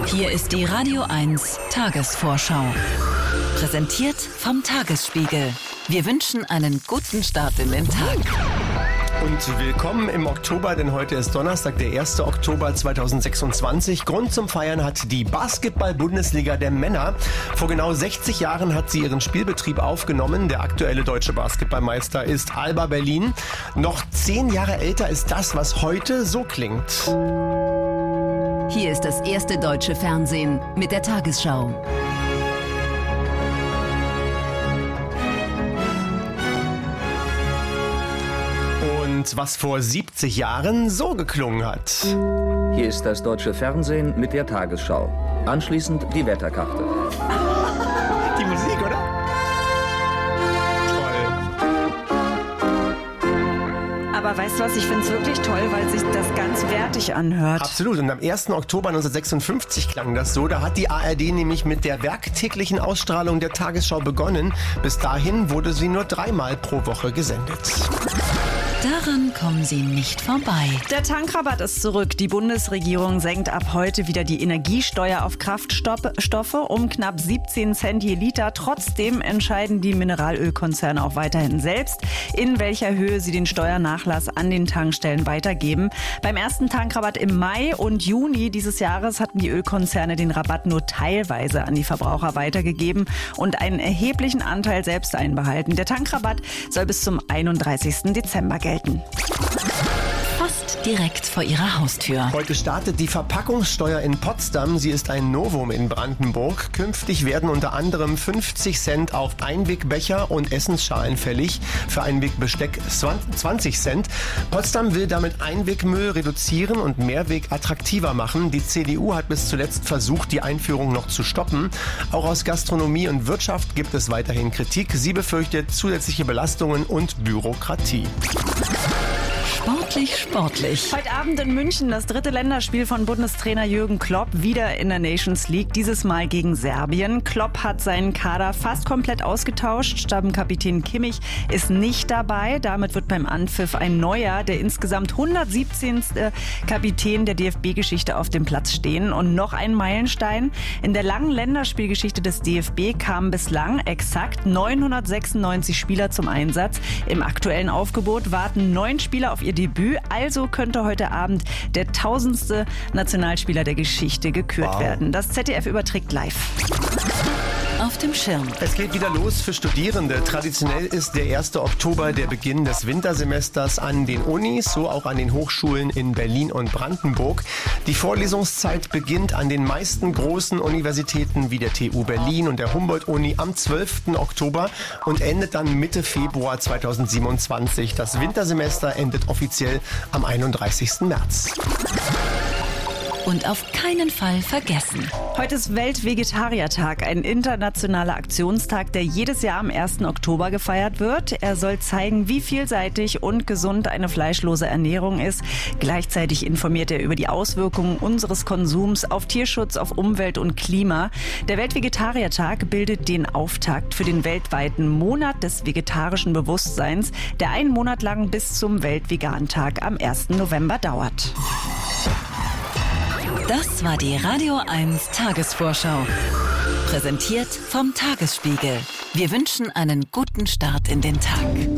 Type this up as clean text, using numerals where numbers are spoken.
Hier ist die Radio 1 Tagesvorschau. Präsentiert vom Tagesspiegel. Wir wünschen einen guten Start in den Tag. Und willkommen im Oktober, denn heute ist Donnerstag, der 1. Oktober 2026. Grund zum Feiern hat die Basketball-Bundesliga der Männer. Vor genau 60 Jahren hat sie ihren Spielbetrieb aufgenommen. Der aktuelle deutsche Basketballmeister ist Alba Berlin. Noch 10 Jahre älter ist das, was heute so klingt. Hier ist das erste deutsche Fernsehen mit der Tagesschau. Und was vor 70 Jahren so geklungen hat. Hier ist das deutsche Fernsehen mit der Tagesschau. Anschließend die Wetterkarte. Die Musik, oder? Aber weißt du was, ich finde es wirklich toll, weil sich das ganz wertig anhört. Absolut. Und am 1. Oktober 1956 klang das so. Da hat die ARD nämlich mit der werktäglichen Ausstrahlung der Tagesschau begonnen. Bis dahin wurde sie nur 3-mal pro Woche gesendet. Daran kommen Sie nicht vorbei. Der Tankrabatt ist zurück. Die Bundesregierung senkt ab heute wieder die Energiesteuer auf Kraftstoffe um knapp 17 Cent je Liter. Trotzdem entscheiden die Mineralölkonzerne auch weiterhin selbst, in welcher Höhe sie den Steuernachlass an den Tankstellen weitergeben. Beim ersten Tankrabatt im Mai und Juni dieses Jahres hatten die Ölkonzerne den Rabatt nur teilweise an die Verbraucher weitergegeben und einen erheblichen Anteil selbst einbehalten. Der Tankrabatt soll bis zum 31. Dezember gelten. Fast direkt vor Ihrer Haustür. Heute startet die Verpackungssteuer in Potsdam. Sie ist ein Novum in Brandenburg. Künftig werden unter anderem 50 Cent auf Einwegbecher und Essensschalen fällig. Für Einwegbesteck 20 Cent. Potsdam will damit Einwegmüll reduzieren und Mehrweg attraktiver machen. Die CDU hat bis zuletzt versucht, die Einführung noch zu stoppen. Auch aus Gastronomie und Wirtschaft gibt es weiterhin Kritik. Sie befürchtet zusätzliche Belastungen und Bürokratie. Sportlich. Heute Abend in München das 3. Länderspiel von Bundestrainer Jürgen Klopp wieder in der Nations League, dieses Mal gegen Serbien. Klopp hat seinen Kader fast komplett ausgetauscht. Stammkapitän Kimmich ist nicht dabei. Damit wird beim Anpfiff ein neuer, der insgesamt 117. Kapitän der DFB-Geschichte auf dem Platz stehen. Und noch ein Meilenstein. In der langen Länderspielgeschichte des DFB kamen bislang exakt 996 Spieler zum Einsatz. Im aktuellen Aufgebot warten 9 Spieler auf ihr Debüt. Also könnte heute Abend der 1000. Nationalspieler der Geschichte gekürt werden. Das ZDF überträgt live. Auf dem Schirm. Es geht wieder los für Studierende. Traditionell ist der 1. Oktober der Beginn des Wintersemesters an den Unis, so auch an den Hochschulen in Berlin und Brandenburg. Die Vorlesungszeit beginnt an den meisten großen Universitäten wie der TU Berlin und der Humboldt-Uni am 12. Oktober und endet dann Mitte Februar 2027. Das Wintersemester endet offiziell am 31. März. Und auf keinen Fall vergessen. Heute ist Weltvegetariertag, ein internationaler Aktionstag, der jedes Jahr am 1. Oktober gefeiert wird. Er soll zeigen, wie vielseitig und gesund eine fleischlose Ernährung ist. Gleichzeitig informiert er über die Auswirkungen unseres Konsums auf Tierschutz, auf Umwelt und Klima. Der Weltvegetariertag bildet den Auftakt für den weltweiten Monat des vegetarischen Bewusstseins, der einen Monat lang bis zum Weltvegantag am 1. November dauert. Das war die Radio 1 Tagesvorschau. Präsentiert vom Tagesspiegel. Wir wünschen einen guten Start in den Tag.